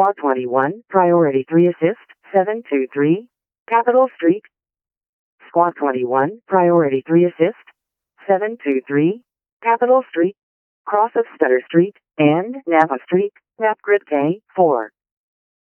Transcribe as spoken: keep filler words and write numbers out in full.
Squad twenty-one, Priority three Assist, seven two three, Capitol Street. Squad twenty-one, Priority three Assist, seven two three, Capitol Street, cross of Stutter Street, and Napa Street, Map Grid K four.